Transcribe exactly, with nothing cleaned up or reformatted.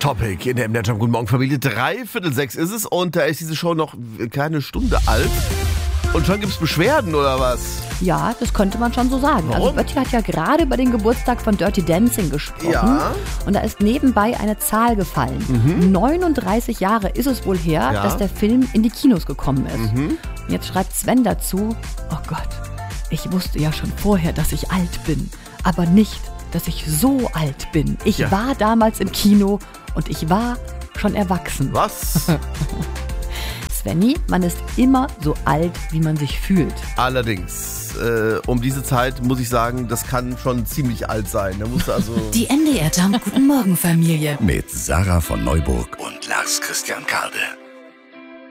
Topic in der M D R Guten Morgen Familie. Dreiviertel sechs ist es und da ist diese Show noch keine Stunde alt. Und schon gibt's Beschwerden, oder was? Ja, das könnte man schon so sagen. Warum? Also Bötti hat ja gerade über den Geburtstag von Dirty Dancing gesprochen. Ja. Und da ist nebenbei eine Zahl gefallen. Mhm. neununddreißig Jahre ist es wohl her, Ja. dass der Film in die Kinos gekommen ist. Mhm. Und jetzt schreibt Sven dazu, oh Gott, ich wusste ja schon vorher, dass ich alt bin. Aber nicht, dass ich so alt bin. Ich Ja. war damals im Kino und ich war schon erwachsen. Was? Svenny, man ist immer so alt, wie man sich fühlt. Allerdings, äh, um diese Zeit muss ich sagen, das kann schon ziemlich alt sein. Da musst du also Die M D R Jump Guten Morgen Familie. Mit Sarah von Neuburg und Lars Christian Karde.